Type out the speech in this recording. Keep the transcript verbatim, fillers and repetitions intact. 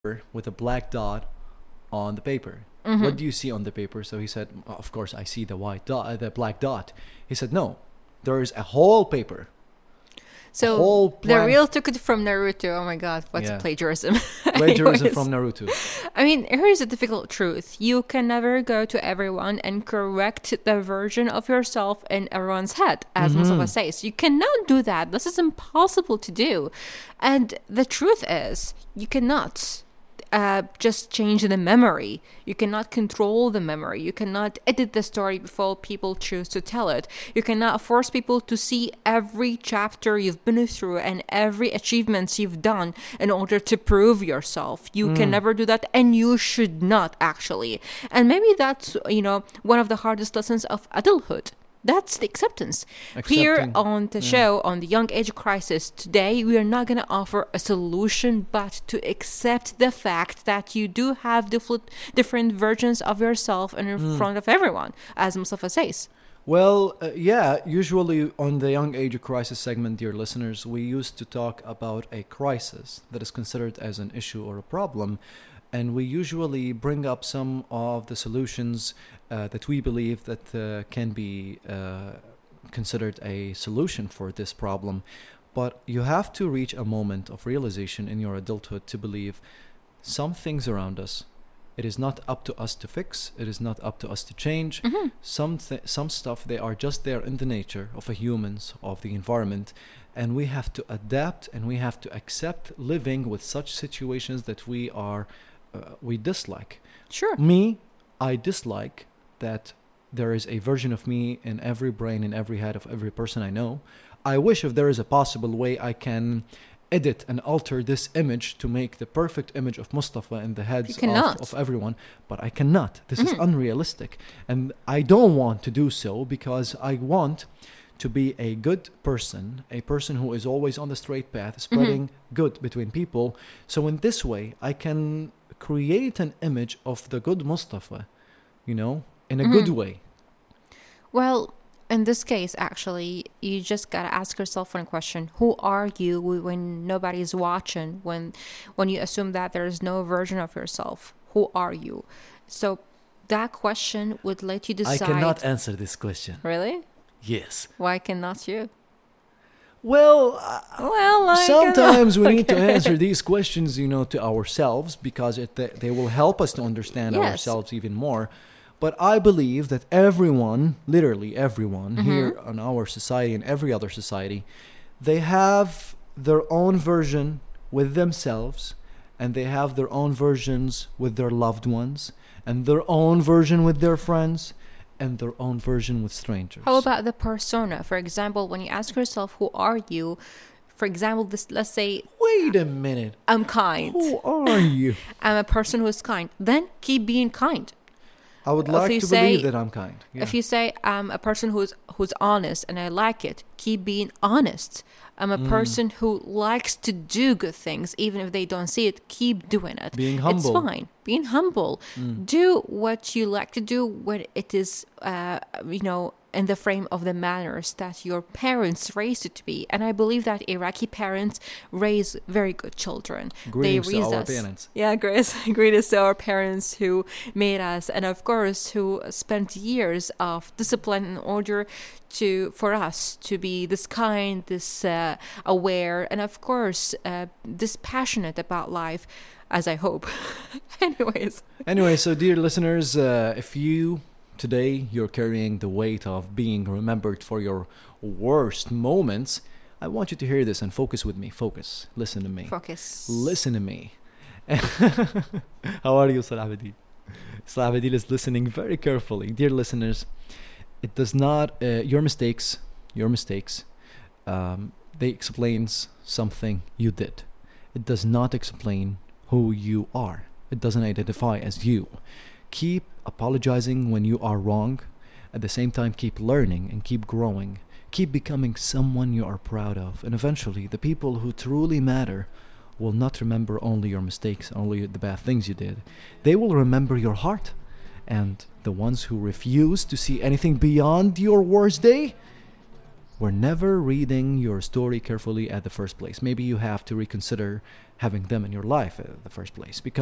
paper with a black dot on the paper. Mm-hmm. What do you see on the paper? So he said, of course, I see the white dot, uh, the black dot. He said, no, there is a whole paper. So whole the plan- real took it from Naruto. Oh my god, what's Yeah. plagiarism? Plagiarism Anyways. from Naruto. I mean, here's a difficult truth. You can never go to everyone and correct the version of yourself in everyone's head, as Mustafa says. You cannot do that. This is impossible to do. And the truth is, you cannot uh, just change the memory. You cannot control the memory. You cannot edit the story before people choose to tell it. You cannot force people to see every chapter you've been through and every achievements you've done in order to prove yourself. You can never do that, and you should not, actually. And maybe that's, you know, one of the hardest lessons of adulthood. That's the acceptance. Here Accepting. on the show, on the Young Age Crisis, today we are not going to offer a solution, but to accept the fact that you do have different different versions of yourself in front of everyone, as Mustafa says. Well, uh, yeah, usually on the Young Age Crisis segment, dear listeners, we used to talk about a crisis that is considered as an issue or a problem. And we usually bring up some of the solutions uh, that we believe that uh, can be uh, considered a solution for this problem. But you have to reach a moment of realization in your adulthood to believe some things around us, it is not up to us to fix. It is not up to us to change. Mm-hmm. Some th- some stuff, they are just there in the nature of a humans, of the environment. And we have to adapt and we have to accept living with such situations that we are uh, we dislike. Sure. Me, I dislike that there is a version of me in every brain, in every head of every person I know. I wish if there is a possible way I can edit and alter this image to make the perfect image of Mustafa in the heads You cannot. of, of everyone, but I cannot. This is Mhm. unrealistic. And I don't want to do so because I want to be a good person, a person who is always on the straight path, spreading good between people. So in this way, I can create an image of the good Mustafa, you know, in a good way. Well, in this case, actually, you just gotta ask yourself one question: who are you when nobody's watching? When, when you assume that there is no version of yourself, who are you? So that question would let you decide. I cannot answer this question. Really? Yes. Why cannot you? Well, uh, Well, I sometimes we cannot. need to Okay. answer these questions, you know, to ourselves because it, they, they will help us to understand Yes. ourselves even more. But I believe that everyone, literally everyone Mm-hmm. here in our society and every other society, they have their own version with themselves, and they have their own versions with their loved ones, and their own version with their friends, and their own version with strangers. How about the persona? For example, when you ask yourself, who are you? For example, this, let's say, Wait a minute. I'm kind. Who are you? I'm a person who is kind. Then keep being kind. I would If like you to say- believe that I'm kind. Yeah. If you say I'm a person who's who's honest and I like it, keep being honest. I'm a Mm. person who likes to do good things, even if they don't see it. Keep doing it. Being It's humble. Mm. fine. Being humble. Do what you like to do when it is, uh, you know, in the frame of the manners that your parents raised you to be. And I believe that Iraqi parents raise very good children. Greetings they to raised our us. parents. Yeah, great. Greetings to our parents who made us, and of course, who spent years of discipline in order to for us to be this kind, this uh, aware, and of course, uh, this passionate about life, as I hope. Anyways, Anyway, so dear listeners, uh, if you today you're carrying the weight of being remembered for your worst moments, I want you to hear this and focus with me. Focus. Listen to me. focus. Listen to me. How are you, Salah Abedin? Salah Abedin is listening very carefully. Dear listeners, it does not, uh, your mistakes, your mistakes, um, they explains something you did. It does not explain who you are. It doesn't identify as you. Keep apologizing when you are wrong. At the same time, keep learning and keep growing. Keep becoming someone you are proud of. And eventually, the people who truly matter will not remember only your mistakes, only the bad things you did. They will remember your heart. And the ones who refuse to see anything beyond your worst day were never reading your story carefully at the first place. Maybe you have to reconsider having them in your life at the first place, because